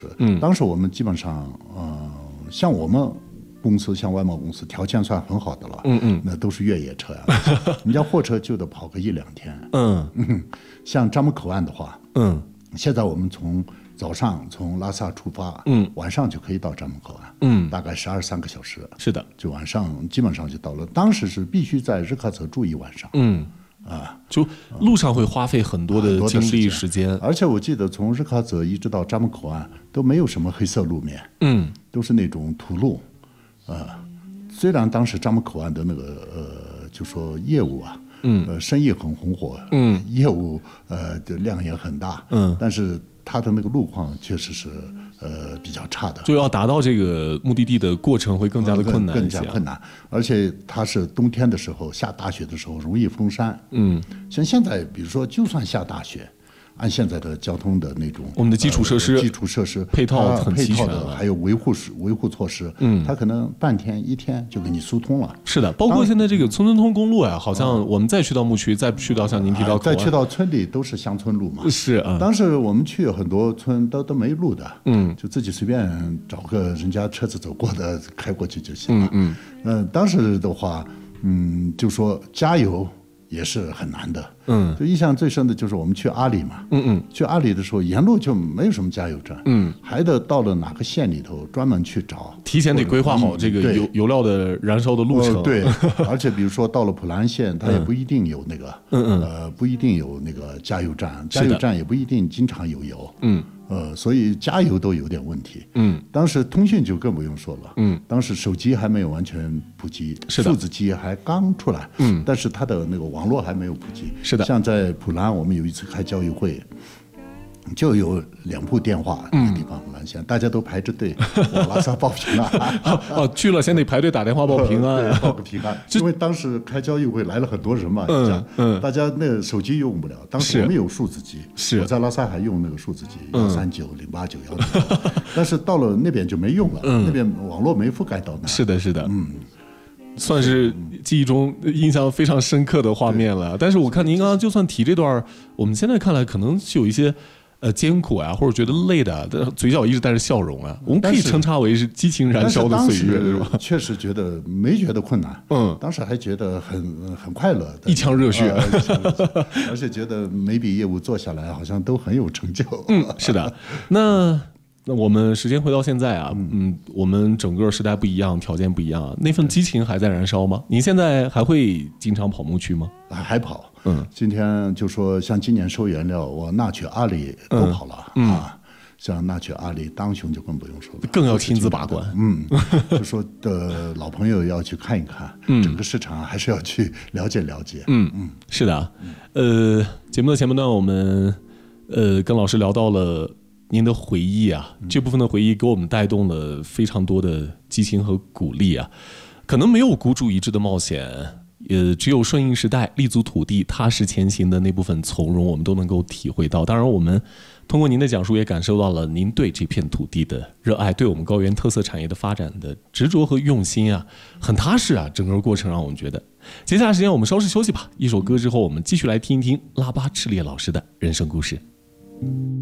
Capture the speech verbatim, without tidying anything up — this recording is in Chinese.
嗯， 当时我们基本上，呃，像我们公司，像外贸公司，条件算很好的了。 嗯嗯， 那都是越野车呀、啊，人家货车就得跑个一两天。 嗯嗯，像樟木口岸的话， 嗯， 现在我们从早上从拉萨出发， 嗯， 晚上就可以到樟木口岸， 嗯， 大概十二三个小时。 是的， 就晚上基本上就到了。当时是必须在日喀则住一晚上。 嗯。 啊， 就路上会花费很多的精力时间， 而且我记得从日喀则一直到樟木口岸都没有什么黑色路面， 嗯， 都是那种土路，啊，虽然当时樟木口岸的那个呃，就说业务啊， 嗯， 呃，生意很红火， 嗯， 业务呃的量也很大， 嗯， 但是它的那个路况确实是呃比较差的， 就要达到这个目的地的过程会更加的困难更加困难，而且它是冬天的时候下大雪的时候容易封山， 嗯， 像现在比如说就算下大雪，按现在的交通的那种我们的基础设施、 呃、基础设施配套很齐全了，还有维护维护措施， 嗯， 它可能半天一天就给你疏通了。 是的，包括现在这个村村通公路啊，好像我们再去到牧区，再去到像您提到口岸， 再去到村里都是乡村路嘛。 是啊， 当时我们去很多村都都没路的， 嗯， 就自己随便找个人家车子走过的开过去就行了。 嗯嗯，呃，当时的话，嗯，就说加油也是很难的。 嗯， 就印象最深的就是我们去阿里嘛， 嗯嗯， 去阿里的时候沿路就没有什么加油站， 嗯， 还得到了哪个县里头专门去找， 提前得规划好这个油、嗯、油料的燃烧的路程。 哦、对，而且比如说到了普兰县，它也不一定有那个， 嗯嗯， 呃，不一定有那个加油站，加油站也不一定经常有油， 嗯。 呃，所以加油都有点问题。 嗯， 当时通讯就更不用说了。 嗯， 当时手机还没有完全普及， 是的， 数字机还刚出来。 嗯， 但是它的那个网络还没有普及。 是的， 像在普兰，我们有一次开交易会，就有两部电话那个地方普兰县，大家都排着队往拉萨报平安。 哦，去了先得排队打电话报平安， 报个平安。因为当时开交易会来了很多人嘛， 嗯嗯， 大家那个手机用不了，当时我们有数字机， 是我在拉萨还用那个数字机幺三九零八九幺九，但是到了那边就没用了， 嗯、 那边网络没覆盖到那。 是的，是的， 嗯。 算是记忆中印象非常深刻的画面了。但是我看您刚刚就算提这段，我们现在看来可能是有一些呃艰苦啊，或者觉得累的，嘴角一直带着笑容啊。我们可以称它为是激情燃烧的岁月，是吧？ 确实觉得没觉得困难， 嗯， 当时还觉得很很快乐， 一腔热血， 呃、而且觉得每笔业务做下来好像都很有成就。 嗯，是的。那。那我们时间回到现在啊，嗯，我们整个时代不一样，条件不一样，那份激情还在燃烧吗？您现在还会经常跑牧区吗？ 还跑， 嗯， 今天就说像今年收原料，我纳曲阿里都跑了、 嗯、 啊，像纳曲阿里当雄就更不用说了， 更要亲自把关。 嗯，就说的老朋友要去看一看， 嗯， 整个市场还是要去了解了解。 嗯嗯，是的，呃，节目的前半段我们呃跟老师聊到了。您的回忆啊，这部分的回忆给我们带动了非常多的激情和鼓励啊。可能没有孤注一掷的冒险，呃，只有顺应时代、立足土地、踏实前行的那部分从容，我们都能够体会到。当然，我们通过您的讲述，也感受到了您对这片土地的热爱，对我们高原特色产业的发展的执着和用心啊，很踏实啊。整个过程让我们觉得，接下来时间我们稍事休息吧。一首歌之后，我们继续来听一听拉巴赤烈老师的人生故事。